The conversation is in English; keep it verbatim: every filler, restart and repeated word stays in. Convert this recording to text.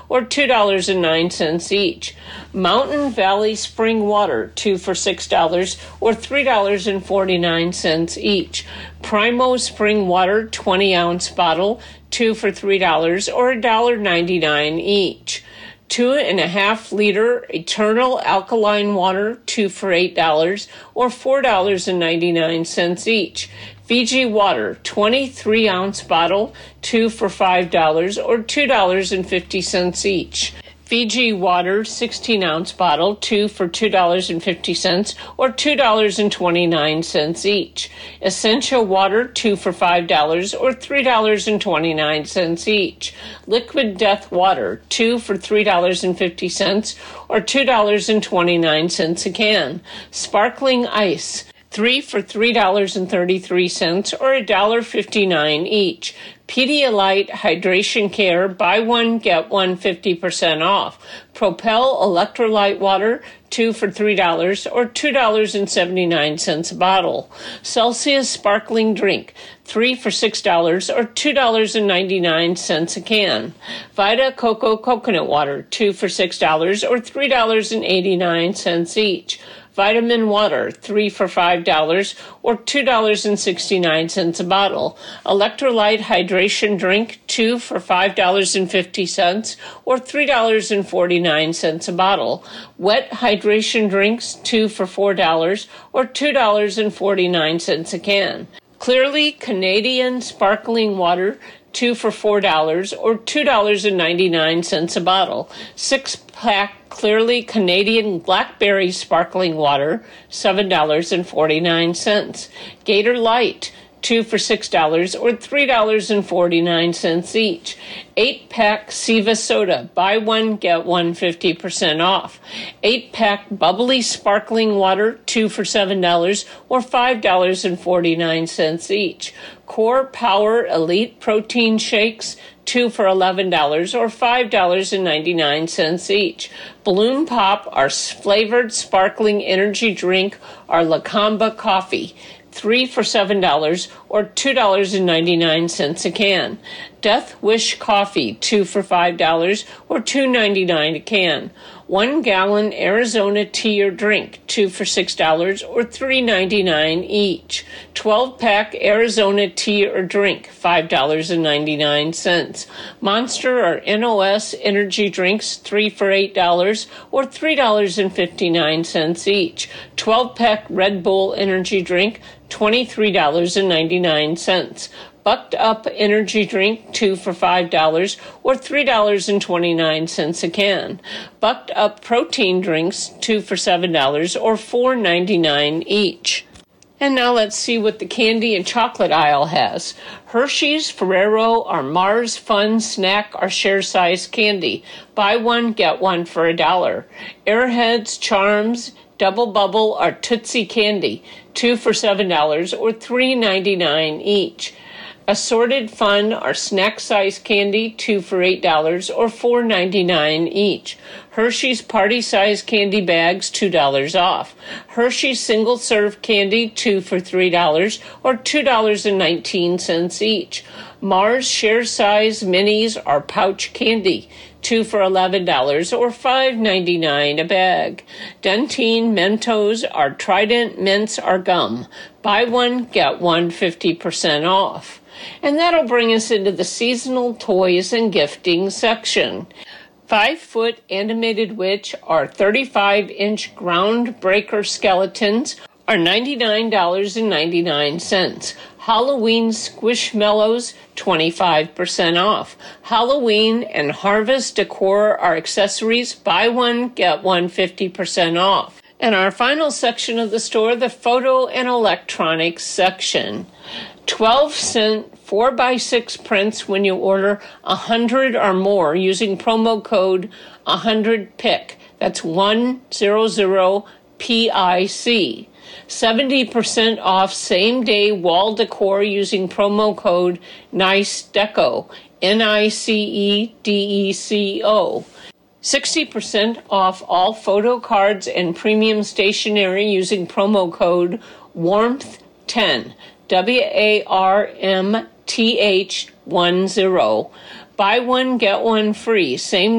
or two dollars and nine cents each. Mountain Valley Spring Water, two for six dollars or three dollars and forty-nine cents each. Primo Spring Water, twenty ounce bottle, two for three dollars or one dollar and ninety-nine cents each. Two and a half liter Eternal Alkaline Water, two for eight dollars or four dollars and ninety-nine cents each. Fiji Water, twenty-three ounce bottle, two for five dollars or two dollars and fifty cents each. Fiji Water, sixteen ounce bottle, two for two dollars and fifty cents or two dollars and twenty-nine cents each. Essentia Water, two for five dollars or three dollars and twenty-nine cents each. Liquid Death Water, two for three dollars and fifty cents or two dollars and twenty-nine cents a can. Sparkling Ice, three for three dollars and thirty-three cents or one dollar and fifty-nine cents each. Pedialyte Hydration Care, buy one, get one fifty percent off. Propel Electrolyte Water, two for three dollars or two dollars and seventy-nine cents a bottle. Celsius Sparkling Drink, three for six dollars or two dollars and ninety-nine cents a can. Vita Coco Coconut Water, two for six dollars or three dollars and eighty-nine cents each. Vitamin Water, three for five dollars or two dollars and sixty-nine cents a bottle. Electrolyte Hydration Drink, two for five dollars and fifty cents or three dollars and forty-nine cents a bottle. Wet Hydration Drinks, two for four dollars or two dollars and forty-nine cents a can. Clearly Canadian Sparkling Water, two for four dollars or two dollars and ninety-nine cents a bottle. Six-pack Clearly Canadian Blackberry Sparkling Water, seven dollars and forty-nine cents. Gator Light, two for six dollars or three dollars and forty-nine cents each. Eight-pack Siva Soda, buy one, get one fifty percent off. Eight-pack Bubbly Sparkling Water, two for seven dollars or five dollars and forty-nine cents each. Core Power Elite Protein Shakes, two for eleven dollars or five dollars and ninety-nine cents each. Balloon Pop, our flavored sparkling energy drink, our Lacamba Coffee, three for seven dollars or two dollars and ninety-nine cents a can. Death Wish Coffee, two for five dollars or two dollars and ninety-nine cents a can. One gallon Arizona tea or drink, two for six dollars or three dollars and ninety-nine cents each. twelve-pack Arizona tea or drink, five dollars and ninety-nine cents. Monster or N O S energy drinks, three for eight dollars or three dollars and fifty-nine cents each. twelve-pack Red Bull energy drink, twenty-three dollars and ninety-nine cents. Bucked Up energy drink, two for five dollars or three dollars and twenty-nine cents a can. Bucked Up protein drinks, two for seven dollars or four dollars and ninety-nine cents each. And now let's see what the candy and chocolate aisle has. Hershey's, Ferrero, our Mars Fun Snack, our share size candy. Buy one, get one for a dollar. Airheads, Charms, Double Bubble, our Tootsie Candy, two for seven dollars or three dollars and ninety-nine cents each. Assorted Fun, our snack size candy, two for eight dollars or four dollars and ninety-nine cents each. Hershey's party size candy bags, two dollars off. Hershey's single serve candy, two for three dollars or two dollars and nineteen cents each. Mars share size minis, our pouch candy, two for eleven dollars or five dollars and ninety-nine cents a bag. Dentine Mentos, our Trident mints, our gum. Buy one, get one fifty percent off. And that'll bring us into the seasonal toys and gifting section. Five-foot animated witch, our thirty-five inch groundbreaker skeletons, are ninety-nine dollars and ninety-nine cents. Halloween Squishmallows, twenty-five percent off. Halloween and Harvest decor, our accessories, buy one, get one fifty percent off. And our final section of the store, the photo and electronics section. twelve cent four by six prints when you order one hundred or more using promo code one hundred P I C. That's one hundred P I C. seventy percent off same-day wall decor using promo code NICEDECO, N I C E D E C O. sixty percent off all photo cards and premium stationery using promo code warmth ten, W A R M T H ten. Buy one, get one free. Same